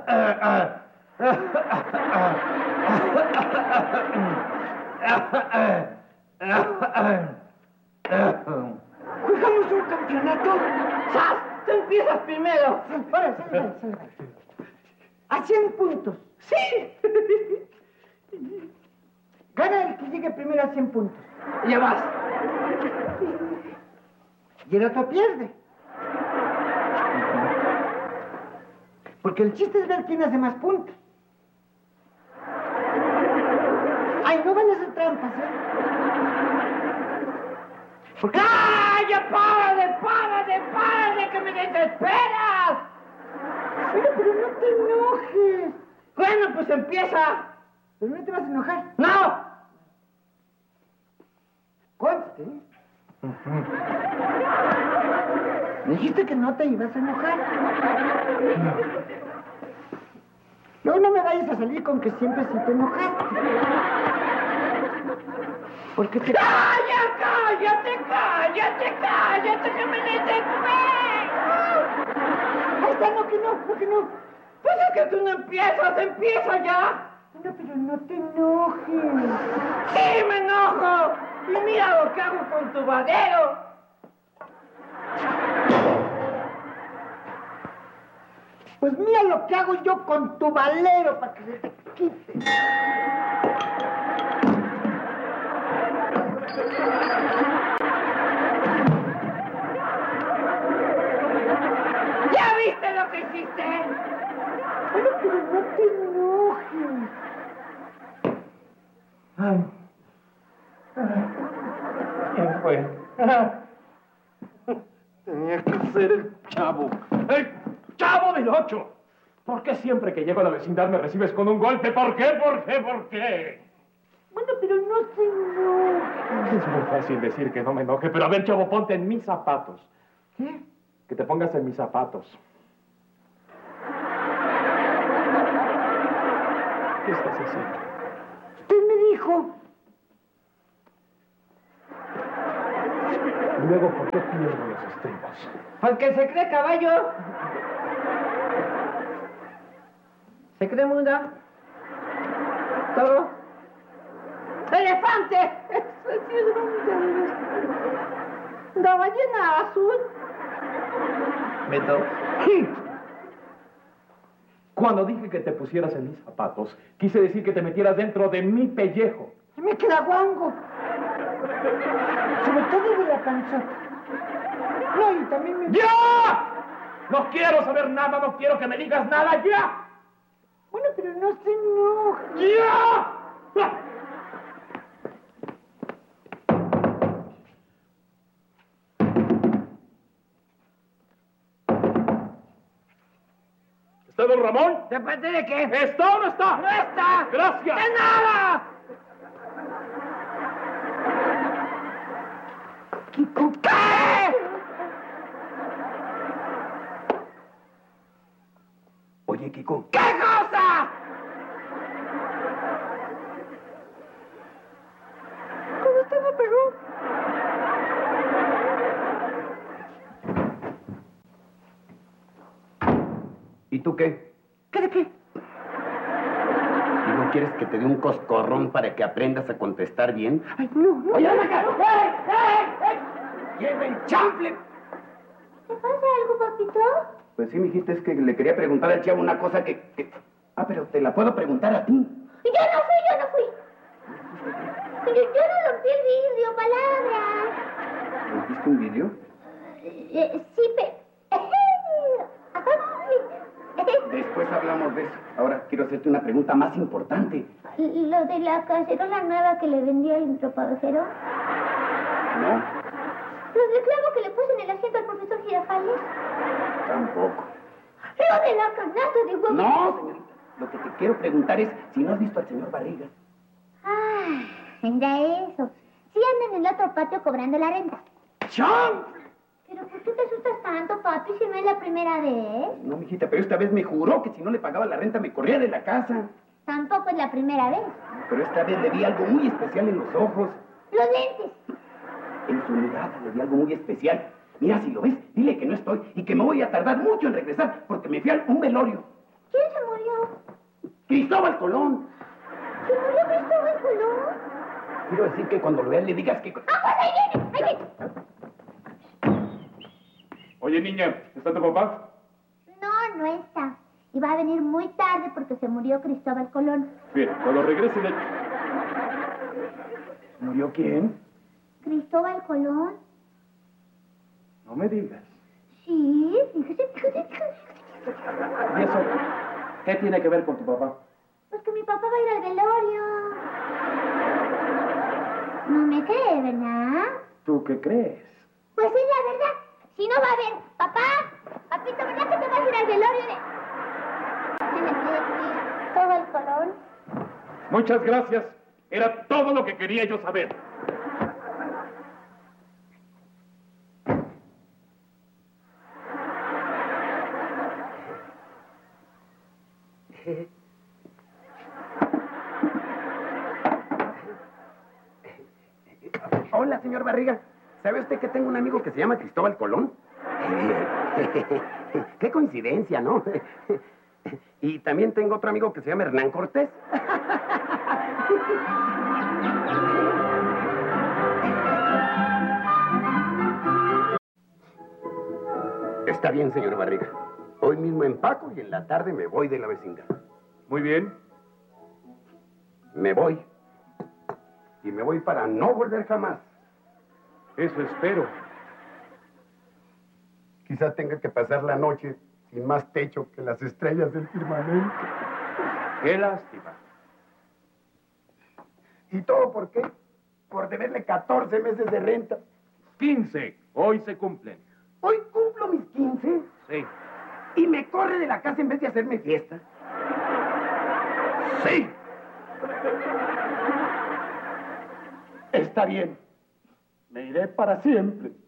¿Jugamos un campeonato? ¡Sas! ¡Tú empiezas primero! Sale. A 100 puntos. ¡Sí! Gana el que llegue primero a 100 puntos. Ya vas. Y el otro pierde. Porque el chiste es ver quién hace más puntos. Ay, no vale hacer trampas, ¿eh? Porque... ¡Calla! ¡Párale! ¡Que me desesperas! Pero no te enojes. Bueno, pues empieza. Pero no te vas a enojar. ¡No! Conste. Me dijiste que no te ibas a enojar. Luego no me vayas a salir con que siempre sí te enojaste. Porque te... ¡Cállate! ¡Que me desesperas! Ahí está, no, que no. Pues es que tú no empieza ya. No, pero no te enojes. ¡Sí, me enojo! Y mira lo que hago con tu vadero. Pues mira lo que hago yo con tu valero para que se te quite. ¿Ya viste lo que hiciste? Bueno, pero no te enojes. ¿Quién fue? Tenía que ser el Chavo. ¡El Chavo del 8! ¿Por qué siempre que llego a la vecindad me recibes con un golpe? ¿Por qué? Bueno, pero no se enoje. Es muy fácil decir que no me enoje, pero a ver, Chavo, ponte en mis zapatos. ¿Qué? Que te pongas en mis zapatos. ¿Qué estás haciendo? Usted me dijo. Y luego, ¿por qué pierdo los estribos? Porque se cree caballo. ¿Se cree mula? ¿Todo? ¡Elefante! Eso sí es grande. La ballena azul. ¿Beto? Cuando dije que te pusieras en mis zapatos, quise decir que te metieras dentro de mi pellejo. Me queda guango. Sobre todo de la panzota. No, y también me... ¡Ya! No quiero saber nada, no quiero que me digas nada, ¡ya! Bueno, pero no se enoje. ¡Ya! ¿Está don Ramón? ¿De parte de qué? ¿Está o no está? ¡No está! ¡Gracias! ¡De nada! Kiko. ¿Qué? Oye, Kiko. ¿Qué cosa? ¿Cómo usted me pegó? ¿Y tú qué? ¿Qué de qué? ¿Y no quieres que te dé un coscorrón para que aprendas a contestar bien? Ay, no. Oye, ven acá. ¡Ey! ¡Lleva el chample! ¿Te pasa algo, papito? Pues sí, mijita, es que le quería preguntar al Chavo una cosa que... Ah, pero te la puedo preguntar a ti. Yo no fui. Yo no rompí el vidrio, palabras. ¿Rompiste un vidrio? Sí, pero... Después hablamos de eso. Ahora quiero hacerte una pregunta más importante. ¿Lo de la cacerola nueva que le vendí al tropavejero? No, ¿Los del clavo que le puse en el asiento al profesor Girafales? tampoco. ¿Lo de la canasta de huevos? No, señorita. Lo que te quiero preguntar es si no has visto al señor Barriga. Ah, venga eso. Sí anda en el otro patio cobrando la renta. ¡Cham! ¿Pero por qué te asustas tanto, papi, si no es la primera vez? No, mijita, pero esta vez me juró que si no le pagaba la renta me corría de la casa. Tampoco es la primera vez. Pero esta vez le vi algo muy especial en los ojos. Los lentes. En su mirada le vi algo muy especial. Mira, si lo ves, dile que no estoy y que me voy a tardar mucho en regresar porque me fui a un velorio. ¿Quién se murió? Cristóbal Colón. ¿Se murió Cristóbal Colón? Quiero decir que cuando lo veas le digas que... ¡Ah, pues ahí viene! ¡Ahí viene! Oye, niña, ¿está tu papá? No, no está. Y va a venir muy tarde porque se murió Cristóbal Colón. Bien, cuando regrese de... ¿Murió quién? ¿Cristóbal Colón? No me digas. Sí, fíjese. ¿Y eso qué tiene que ver con tu papá? Pues que mi papá va a ir al velorio. No me cree, ¿verdad? ¿Tú qué crees? Pues es la verdad. Si no va a ver, papá, papito, ¿verdad que te vas a ir al velorio de Cristóbal Colón? Muchas gracias. Era todo lo que quería yo saber. Hola, señor Barriga. ¿Sabe usted que tengo un amigo que se llama Cristóbal Colón? Qué coincidencia, ¿no? Y también tengo otro amigo que se llama Hernán Cortés. Está bien, señor Barriga. Hoy mismo empaco y en la tarde me voy de la vecindad. Muy bien. Me voy. Y me voy para no volver jamás. Eso espero. Quizás tenga que pasar la noche sin más techo que las estrellas del firmamento. Qué lástima. ¿Y todo por qué? Por deberle 14 meses de renta. 15. Hoy se cumplen. Hoy cumplo mis 15 Sí. y me corre de la casa en vez de hacerme fiesta. Sí. Está bien. Me iré para siempre.